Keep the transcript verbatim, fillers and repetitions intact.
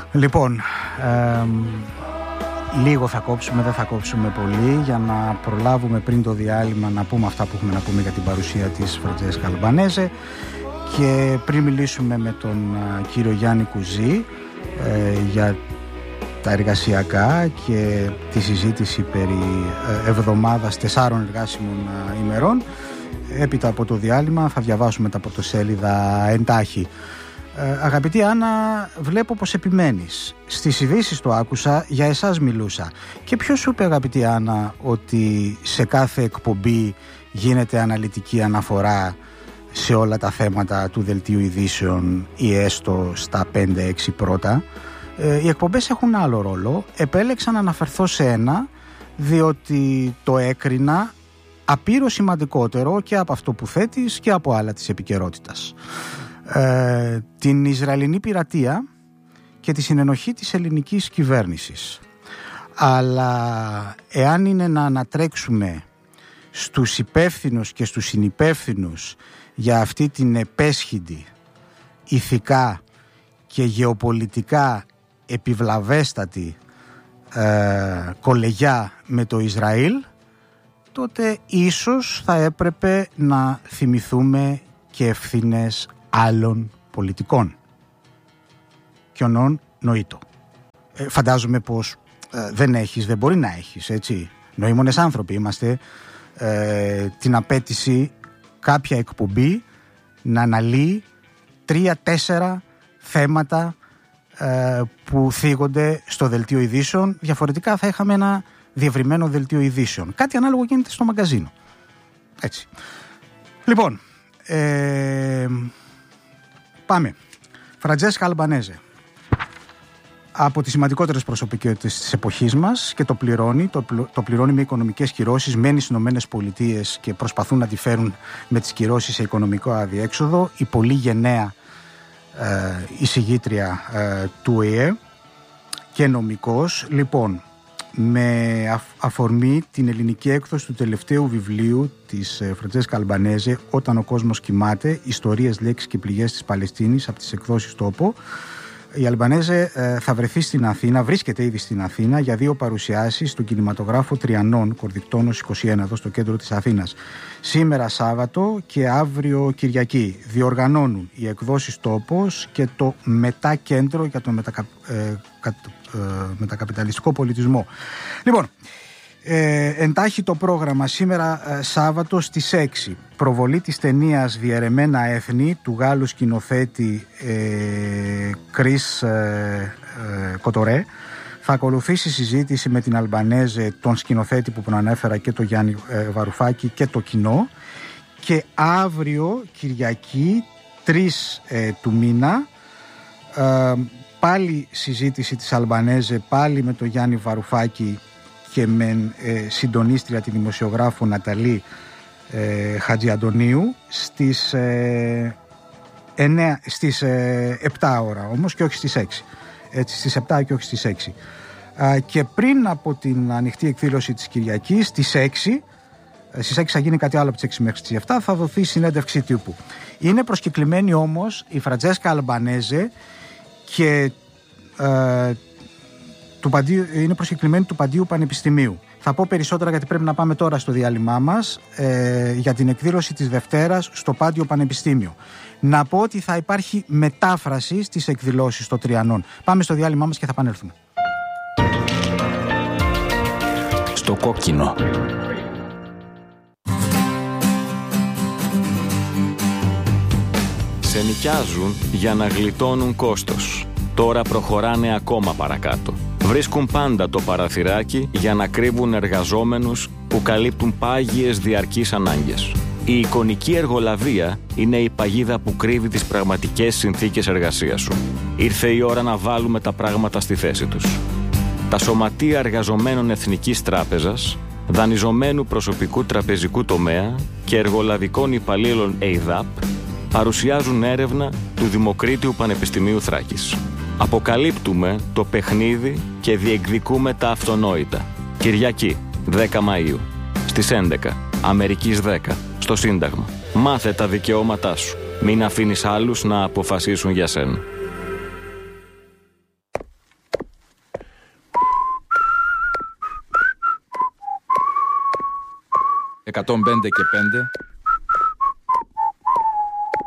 Λοιπόν, ε, λίγο θα κόψουμε, δεν θα κόψουμε πολύ, για να προλάβουμε πριν το διάλειμμα να πούμε αυτά που έχουμε να πούμε για την παρουσία της Φραντζέσκα Αλμπανέζε. Και πριν μιλήσουμε με τον uh, κύριο Γιάννη Κουζή ε, για τα εργασιακά και τη συζήτηση περί ε, εβδομάδας τεσσάρων εργάσιμων uh, ημερών, έπειτα από το διάλειμμα θα διαβάσουμε τα πρωτοσέλιδα εντάχει. Ε, αγαπητή Άννα, βλέπω πως επιμένεις. Στις ειδήσεις το άκουσα, για εσάς μιλούσα. Και ποιος σου είπε, αγαπητή Άννα, ότι σε κάθε εκπομπή γίνεται αναλυτική αναφορά σε όλα τα θέματα του δελτίου ειδήσεων ή έστω στα πέντε έξι πρώτα? Ε, οι εκπομπές έχουν άλλο ρόλο. Επέλεξα να αναφερθώ σε ένα, διότι το έκρινα απείρως σημαντικότερο και από αυτό που θέτεις και από άλλα της επικαιρότητας. Ε, την Ισραηλινή πειρατεία και τη συνενοχή της ελληνικής κυβέρνησης. Αλλά εάν είναι να ανατρέξουμε στους υπεύθυνους και στους συνυπεύθυνους για αυτή την επέσχυντη, ηθικά και γεωπολιτικά επιβλαβέστατη ε, κολεγιά με το Ισραήλ, τότε ίσως θα έπρεπε να θυμηθούμε και ευθύνες άλλων πολιτικών. Και ονόν νοήτο. Ε, φαντάζομαι πως ε, δεν έχεις, δεν μπορεί να έχεις, έτσι. Νοήμονες άνθρωποι είμαστε. Ε, την απέτηση κάποια εκπομπή να αναλύει τρία-τέσσερα θέματα ε, που θίγονται στο δελτίο ειδήσεων. Διαφορετικά θα είχαμε ένα διευρυμένο δελτίο ειδήσεων. Κάτι ανάλογο γίνεται στο μαγκαζίνο. Έτσι. Λοιπόν, ε, πάμε. Φραντζέσκα Αλμπανέζε. Από τις σημαντικότερες προσωπικότητες της εποχής μας, και το πληρώνει, το, το πληρώνει με οικονομικές κυρώσεις, μένει στις Ηνωμένες Πολιτείες και προσπαθούν να τη φέρουν με τις κυρώσεις σε οικονομικό αδιέξοδο. Η πολύ γενναία ε, εισηγήτρια ε, του Ο Ε Ε και νομικός. Λοιπόν, με αφορμή την ελληνική έκδοση του τελευταίου βιβλίου της ε, Φραντζέσκα Αλμπανέζε, «Όταν ο κόσμος κοιμάται, ιστορίες, λέξεις και πληγές της Παλαιστίνης», από τις εκδόσεις Τόπο, η Αλμπανέζε ε, θα βρεθεί στην Αθήνα, βρίσκεται ήδη στην Αθήνα, για δύο παρουσιάσεις στον κινηματογράφο Τριανών, Κορδικτόνος είκοσι ένα, εδώ στο κέντρο της Αθήνας. Σήμερα Σάββατο και αύριο Κυριακή. Διοργανώνουν οι εκδόσεις Τόπος και το Μετά Κέντρο για τον μετακα, ε, κα, ε, μετακαπιταλιστικό πολιτισμό. Λοιπόν, Ε, εντάχει το πρόγραμμα σήμερα ε, Σάββατο στις έξι. Προβολή της ταινίας «Διαιρεμένα έθνη» του Γάλλου σκηνοθέτη ε, Κρίς ε, ε, Κοτορέ. Θα ακολουθήσει συζήτηση με την Αλμπανέζε, τον σκηνοθέτη που προανέφερα, και το Γιάννη ε, Βαρουφάκη και το κοινό. Και αύριο Κυριακή τρεις ε, του μήνα ε, πάλι συζήτηση της Αλμπανέζε, πάλι με το Γιάννη Βαρουφάκη και με ε, συντονίστρια τη δημοσιογράφο Ναταλή ε, Χατζιαντονίου στις, ε, εννέα, στις ε, επτά ώρα όμως και όχι στις έξι. Έτσι, στις επτά και όχι στις έξι. Α, και πριν από την ανοιχτή εκδήλωση της Κυριακής, στις έξι, στις έξι θα γίνει κάτι άλλο από τις έξι μέχρι τις επτά, θα δοθεί συνέντευξη τύπου. Είναι προσκεκλημένη όμως η Φραντζέσκα Αλμπανέζε και ε, του Παντίου, είναι προσκεκλημένη του Παντίου Πανεπιστημίου. Θα πω περισσότερα γιατί πρέπει να πάμε τώρα στο διάλειμμά μας ε, για την εκδήλωση της Δευτέρας στο Πάντιο Πανεπιστήμιο. Να πω ότι θα υπάρχει μετάφραση στις εκδηλώσεις στο Τριανών. Πάμε στο διάλειμμά μας και θα επανέλθουμε. Στο κόκκινο. Σε νοικιάζουν για να γλιτώνουν κόστος. Τώρα προχωράνε ακόμα παρακάτω. Βρίσκουν πάντα το παραθυράκι για να κρύβουν εργαζόμενους που καλύπτουν πάγιες διαρκείς ανάγκες. Η εικονική εργολαβία είναι η παγίδα που κρύβει τις πραγματικές συνθήκες εργασίας σου. Ήρθε η ώρα να βάλουμε τα πράγματα στη θέση τους. Τα σωματεία εργαζομένων Εθνικής Τράπεζας, δανειζομένου προσωπικού τραπεζικού τομέα και εργολαβικών υπαλλήλων ΕΙΔΑΠ παρουσιάζουν έρευνα του Δημοκρίτιου Πανεπιστημίου Θράκης. Αποκαλύπτουμε το παιχνίδι και διεκδικούμε τα αυτονόητα. Κυριακή, δέκα Μαΐου, στις έντεκα, Αμερικής δέκα, στο Σύνταγμα. Μάθε τα δικαιώματά σου. Μην αφήνεις άλλους να αποφασίσουν για σένα. εκατόν πέντε και πέντε